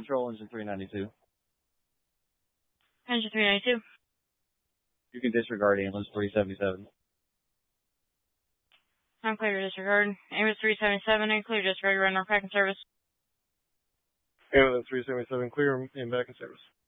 control, engine 392. Engine 392. You can disregard ambulance 377. I'm clear to disregard. Ambulance 377 and clear to disregard. Run our packing service. Ambulance 377 clear and back in service.